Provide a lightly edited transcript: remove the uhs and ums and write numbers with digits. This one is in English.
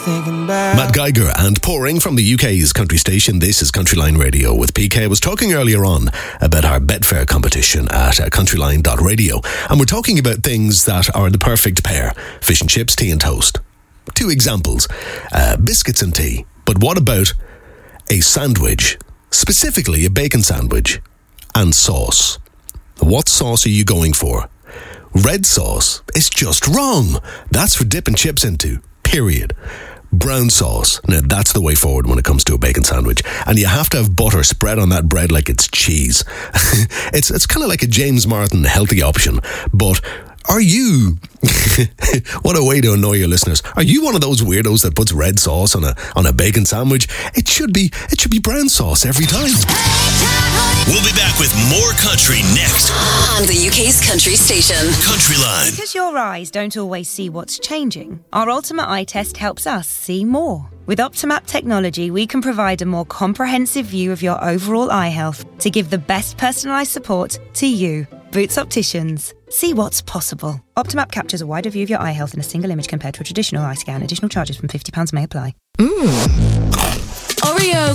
thinking back. Matt Geiger and Pouring from the UK's country station. This is Countryline Radio with PK. I was talking earlier on about our Betfair competition at countryline.radio, and we're talking about things that are the perfect pair: fish and chips, tea and toast. 2 examples: biscuits and tea. But what about a sandwich, specifically a bacon sandwich, and sauce? What sauce are you going for? Red sauce is just wrong. That's for dipping chips into, period. Brown sauce, now that's the way forward when it comes to a bacon sandwich. And you have to have butter spread on that bread like it's cheese. It's kind of like a James Martin healthy option. But are you, what a way to annoy your listeners, are you one of those weirdos that puts red sauce on a bacon sandwich? It should be brown sauce every time. We'll be back with more country next on the UK's country station, Countryline. Because your eyes don't always see what's changing, our Ultimate Eye Test helps us see more. With Optimap technology, we can provide a more comprehensive view of your overall eye health to give the best personalised support to you. Boots Opticians. See what's possible. Optimap captures a wider view of your eye health in a single image compared to a traditional eye scan. Additional charges from £50 may apply. Oreo